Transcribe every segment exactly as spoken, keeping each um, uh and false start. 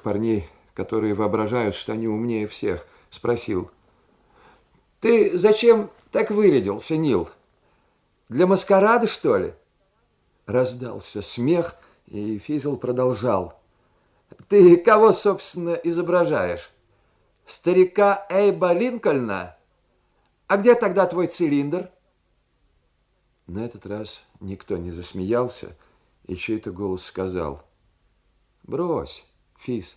парней, которые воображают, что они умнее всех, спросил: «Ты зачем так вырядился, Нил? Для маскарада, что ли?» Раздался смех, и Физел продолжал: «Ты кого, собственно, изображаешь? Старика Эйба Линкольна? А где тогда твой цилиндр?» На этот раз никто не засмеялся, и чей-то голос сказал: «Брось, Физ».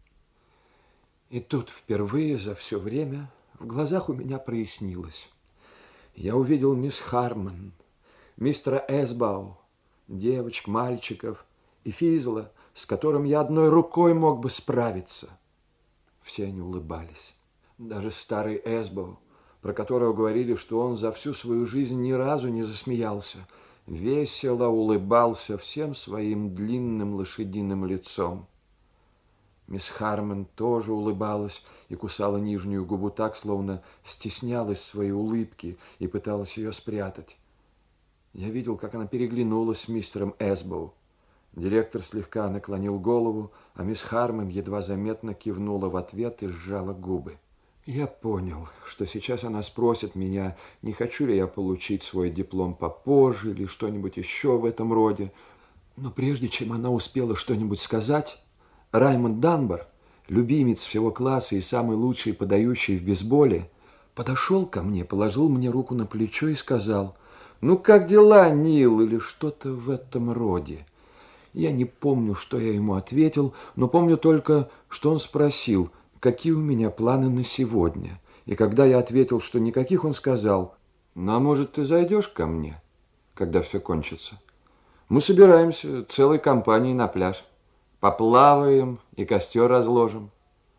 И тут впервые за все время в глазах у меня прояснилось. Я увидел мисс Харман, мистера Эсбау, девочек, мальчиков и Физела, с которым я одной рукой мог бы справиться. Все они улыбались. Даже старый Эсбау, про которого говорили, что он за всю свою жизнь ни разу не засмеялся, весело улыбался всем своим длинным лошадиным лицом. Мисс Харман тоже улыбалась и кусала нижнюю губу так, словно стеснялась своей улыбки и пыталась ее спрятать. Я видел, как она переглянулась с мистером Эсбоу. Директор слегка наклонил голову, а мисс Харман едва заметно кивнула в ответ и сжала губы. Я понял, что сейчас она спросит меня, не хочу ли я получить свой диплом попозже или что-нибудь еще в этом роде. Но прежде чем она успела что-нибудь сказать, Раймонд Данбар, любимец всего класса и самый лучший подающий в бейсболе, подошел ко мне, положил мне руку на плечо и сказал: «Ну, как дела, Нил?» или что-то в этом роде. Я не помню, что я ему ответил, но помню только, что он спросил, какие у меня планы на сегодня. И когда я ответил, что никаких, он сказал: «Ну, а может, ты зайдешь ко мне, когда все кончится? Мы собираемся целой компанией на пляж. Поплаваем и костер разложим».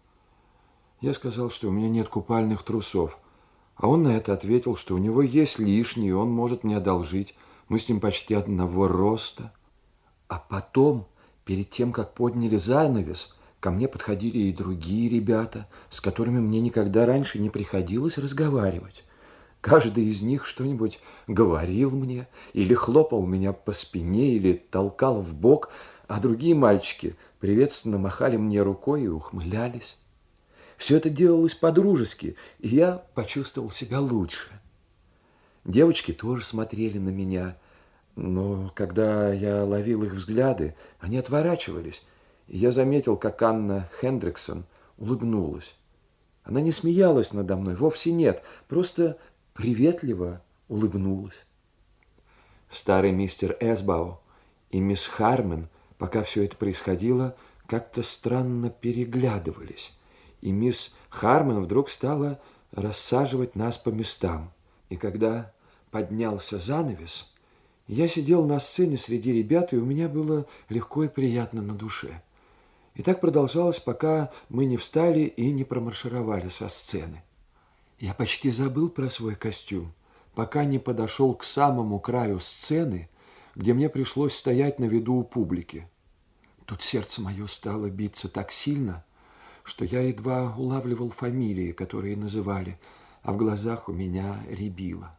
Я сказал, что у меня нет купальных трусов, а он на это ответил, что у него есть лишние, он может мне одолжить. Мы с ним почти одного роста. А потом, перед тем, как подняли занавес, ко мне подходили и другие ребята, с которыми мне никогда раньше не приходилось разговаривать. Каждый из них что-нибудь говорил мне, или хлопал меня по спине, или толкал в бок, а другие мальчики приветственно махали мне рукой и ухмылялись. Все это делалось по-дружески, и я почувствовал себя лучше. Девочки тоже смотрели на меня, но когда я ловил их взгляды, они отворачивались, и я заметил, как Анна Хендриксон улыбнулась. Она не смеялась надо мной, вовсе нет, просто приветливо улыбнулась. Старый мистер Эсбау и мисс Харман, пока все это происходило, как-то странно переглядывались, и мисс Харман вдруг стала рассаживать нас по местам. И когда поднялся занавес, я сидел на сцене среди ребят, и у меня было легко и приятно на душе. И так продолжалось, пока мы не встали и не промаршировали со сцены. Я почти забыл про свой костюм, пока не подошел к самому краю сцены, где мне пришлось стоять на виду у публики. Тут сердце мое стало биться так сильно, что я едва улавливал фамилии, которые называли, а в глазах у меня рябило.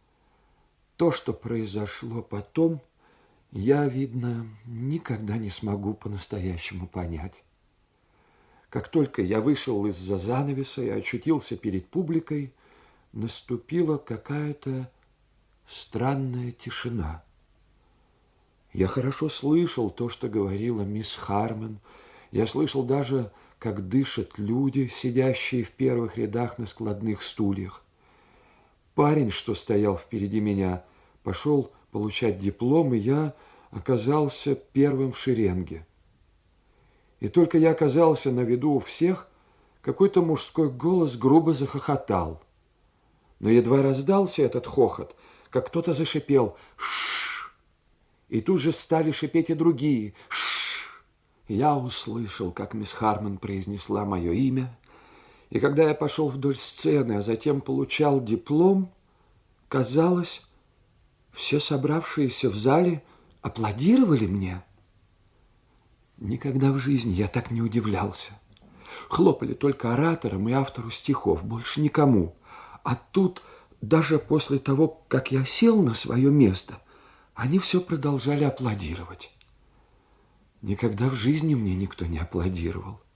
То, что произошло потом, я, видно, никогда не смогу по-настоящему понять. Как только я вышел из-за занавеса и очутился перед публикой, наступила какая-то странная тишина. Я хорошо слышал то, что говорила мисс Харман. Я слышал даже, как дышат люди, сидящие в первых рядах на складных стульях. Парень, что стоял впереди меня, пошел получать диплом, и я оказался первым в шеренге. И только я оказался на виду у всех, какой-то мужской голос грубо захохотал. Но едва раздался этот хохот, как кто-то зашипел «Ш-ш-ш!», и тут же стали шипеть и другие «Ш-ш-ш!». Я услышал, как мисс Харман произнесла мое имя, и когда я пошел вдоль сцены, а затем получал диплом, казалось, все собравшиеся в зале аплодировали мне. Никогда в жизни я так не удивлялся. Хлопали только ораторам и автору стихов, больше никому. А тут, даже после того, как я сел на свое место, они все продолжали аплодировать. Никогда в жизни мне никто не аплодировал.